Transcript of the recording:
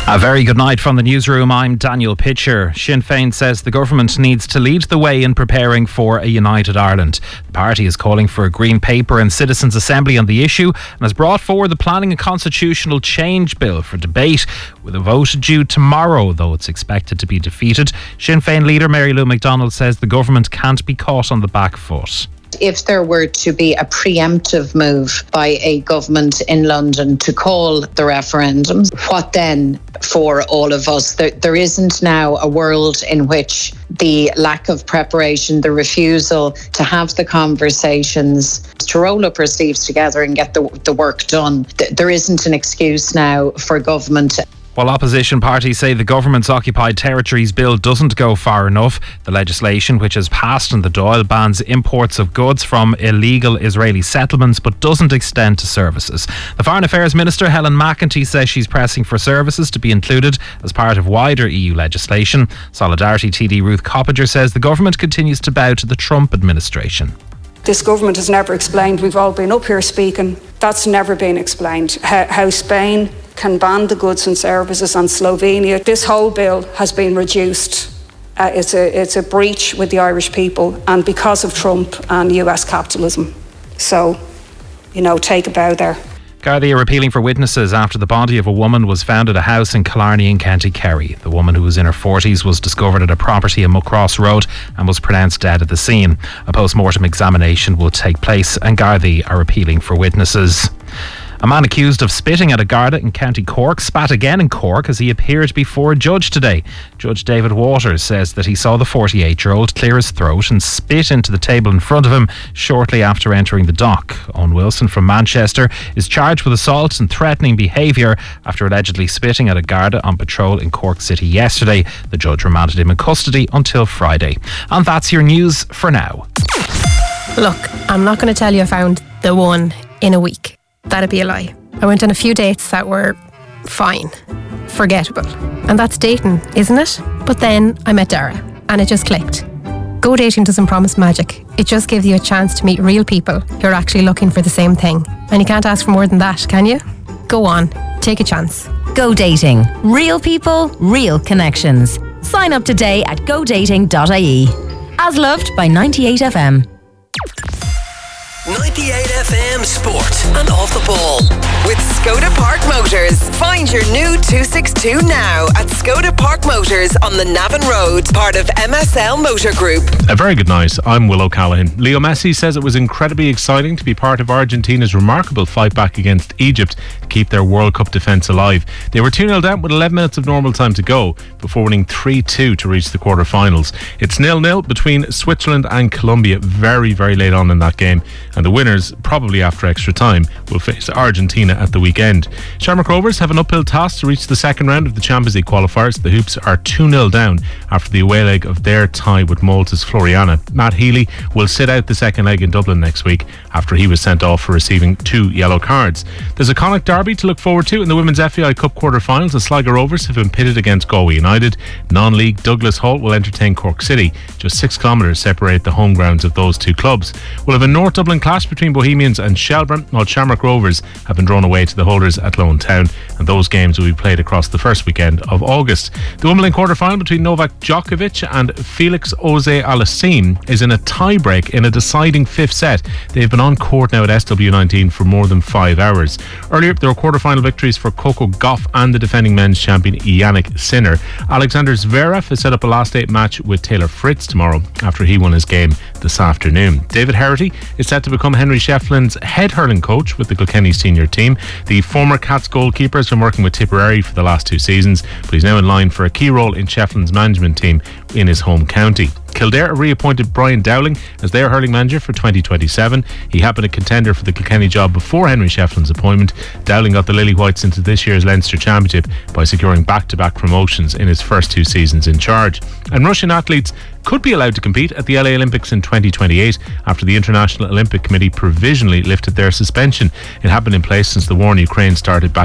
A very good night from the newsroom. I'm Daniel Pitcher. Sinn Féin says the government needs to lead the way in preparing for a united Ireland. The party is calling for a Green Paper and Citizens' Assembly on the issue and has brought forward the Planning and Constitutional Change Bill for debate, with a vote due tomorrow, though it's expected to be defeated. Sinn Féin leader Mary Lou McDonald says the government can't be caught on the back foot. If there were to be a preemptive move by a government in London to call the referendum, what then for all of us? There isn't now a world in which the lack of preparation, the refusal to have the conversations, to roll up our sleeves together and get the work done. There isn't an excuse now for government. While opposition parties say the government's Occupied Territories Bill doesn't go far enough, the legislation which has passed in the Dáil bans imports of goods from illegal Israeli settlements but doesn't extend to services. The Foreign Affairs Minister Helen McEntee says she's pressing for services to be included as part of wider EU legislation. Solidarity TD Ruth Coppinger says the government continues to bow to the Trump administration. This government has never explained, we've all been up here speaking, that's never been explained, how Spain can ban the goods and services on Slovenia. This whole bill has been reduced. It's a breach with the Irish people, and because of Trump and US capitalism. So, take a bow there. Gardaí are appealing for witnesses after the body of a woman was found at a house in Killarney in County Kerry. The woman, who was in her 40s, was discovered at a property in Muckross Road and was pronounced dead at the scene. A post-mortem examination will take place and Gardaí are appealing for witnesses. A man accused of spitting at a Garda in County Cork spat again in Cork as he appeared before a judge today. Judge David Waters says that he saw the 48-year-old clear his throat and spit into the table in front of him shortly after entering the dock. Owen Wilson from Manchester is charged with assault and threatening behaviour after allegedly spitting at a Garda on patrol in Cork City yesterday. The judge remanded him in custody until Friday. And that's your news for now. Look, I'm not going to tell you I found the one in a week. That'd be a lie. I went on a few dates that were fine, forgettable. And that's dating, isn't it? But then I met Dara and it just clicked. Go dating doesn't promise magic. It just gives you a chance to meet real people who are actually looking for the same thing. And you can't ask for more than that, can you? Go on, take a chance. Go dating. Real people, real connections. Sign up today at godating.ie. As loved by 98FM. 98FM Sport and Off the Ball with Skoda Park Motors. Find your new 262 now at Skoda Park Motors on the Navan Road, part of MSL Motor Group. A very good night. I'm Will O'Callaghan. Leo Messi says it was incredibly exciting to be part of Argentina's remarkable fight back against Egypt to keep their World Cup defence alive. They were 2-0 down with 11 minutes of normal time to go before winning 3-2 to reach the quarter-finals. It's 0-0 between Switzerland and Colombia very, very late on in that game, and the winners, probably after extra time, will face Argentina at the weekend. Shamrock Rovers have an uphill task to reach the second round of the Champions League qualifiers. The Hoops are 2-0 down after the away leg of their tie with Malta's Floriana. Matt Healy will sit out the second leg in Dublin next week after he was sent off for receiving 2 yellow cards. There's a Connacht derby to look forward to in the Women's FAI Cup quarter-finals. The Sligo Rovers have been pitted against Galway United. Non-league Douglas Hall will entertain Cork City. Just 6 kilometres separate the home grounds of those two clubs. We'll have a North Dublin clash between Bohemians and Shelbourne, while Shamrock Rovers have been drawn away to the holders at Lone Town, and those games will be played across the first weekend of August. The Wimbledon quarter-final between Novak Djokovic and Felix Auger-Aliassime is in a tie-break in a deciding 5th set. They've been on court now at SW19 for more than 5 hours. Earlier, there were quarter-final victories for Coco Gauff and the defending men's champion Yannick Sinner. Alexander Zverev has set up a last-8 match with Taylor Fritz tomorrow after he won his game this afternoon. David Herity is set to become Henry Shefflin's head hurling coach with the Kilkenny senior team. The former Cats goalkeeper has been working with Tipperary for the last 2 seasons, but he's now in line for a key role in Shefflin's management team in his home county. Kildare reappointed Brian Dowling as their hurling manager for 2027. He had been a contender for the Kilkenny job before Henry Shefflin's appointment. Dowling got the Lily Whites into this year's Leinster Championship by securing back-to-back promotions in his first 2 seasons in charge. And Russian athletes could be allowed to compete at the LA Olympics in 2028 after the International Olympic Committee provisionally lifted their suspension. It had been in place since the war in Ukraine started back